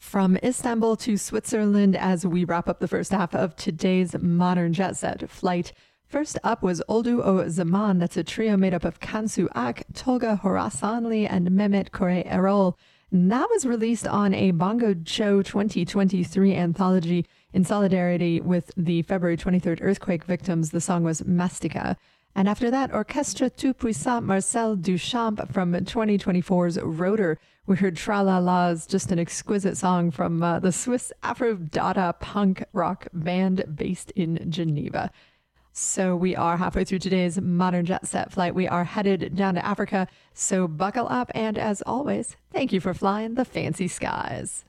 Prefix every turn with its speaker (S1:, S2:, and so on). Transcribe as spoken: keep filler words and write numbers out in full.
S1: from Istanbul to Switzerland as we wrap up the first half of today's Modern Jet Set flight. First up was Oldu O Zaman. That's a trio made up of Kansu Ak, Tolga Horasanli, and Mehmet Kore Erol. And that was released on a Bongo Show twenty twenty-three anthology in solidarity with the February twenty-third earthquake victims. The song was Mastika. And after that, Orchestre Tout Puissant Marcel Duchamp from twenty twenty-four's Rotor. We heard Tra La La's, just an exquisite song from uh, the Swiss Afro-Dada punk rock band based in Geneva. So we are halfway through today's Modern Jet Set flight. We are headed down to Africa, so buckle up. And as always, thank you for flying the fancy skies.